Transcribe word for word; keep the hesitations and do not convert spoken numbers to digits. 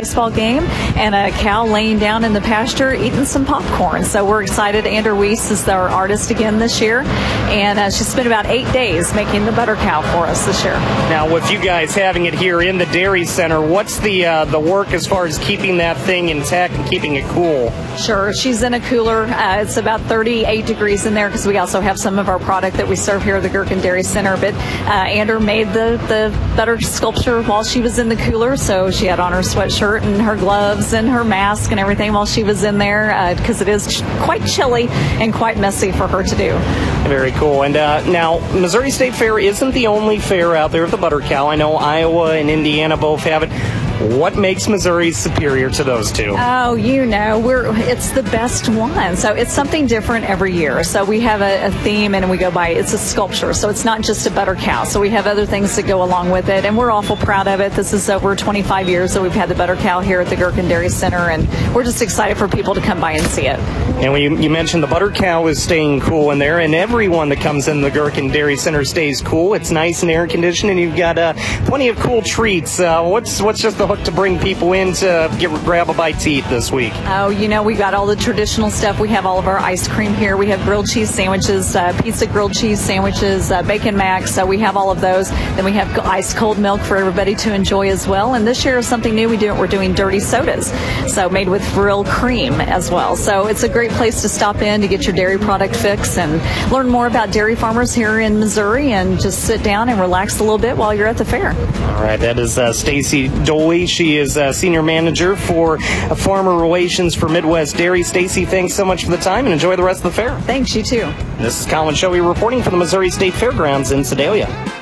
baseball game and a cow laying down in the pasture eating some popcorn. So we're excited. Andrew Weiss is our artist again this year, and uh, she spent about eight days making the butter cow for us this year. Now, with you guys having it here in the Dairy Center, what's the uh, the work as far as keeping that thing intact and keeping it cool? Sure. She's in a cooler. Uh, it's about thirty-eight degrees in there because we also have some of our product that we serve here at the Gherkin Dairy Center. But uh, Andrew made the, the butter sculpture while she was in the cooler, so she had on her sweatshirt and her gloves and her mask and everything while she was in there because uh, it is ch- quite chilly and quite messy for her to do. Very cool. And uh, now, Missouri State Fair isn't the only fair out there with the butter cow. I know Iowa and Indiana both have it. What makes Missouri superior to those two? Oh, you know, we're it's the best one. So it's something different every year. So we have a, a theme and we go by, it's a sculpture. So it's not just a butter cow. So we have other things that go along with it. And we're awful proud of it. This is over twenty-five years that we've had the butter cow here at the Gherkin Dairy Center. And we're just excited for people to come by and see it. And when you, you mentioned the butter cow is staying cool in there, and everyone that comes in the Gherkin Dairy Center stays cool. It's nice and air conditioned, and you've got uh, plenty of cool treats. Uh, what's what's just the hook to bring people in to get grab a bite to eat this week? Oh, you know, we've got all the traditional stuff. We have all of our ice cream here. We have grilled cheese sandwiches, uh, pizza grilled cheese sandwiches, uh, bacon mac. So we have all of those. Then we have ice cold milk for everybody to enjoy as well. And this year is something new we do. We're doing dirty sodas, so made with real cream as well. So it's a great place to stop in to get your dairy product fix and learn more about dairy farmers here in Missouri, and just sit down and relax a little bit while you're at the fair. All right, that is uh, Stacy Doley. She is uh, Senior Manager for uh, Farmer Relations for Midwest Dairy. Stacy, thanks so much for the time, and enjoy the rest of the fair. Thanks, you too. This is Colin Shoei reporting from the Missouri State Fairgrounds in Sedalia.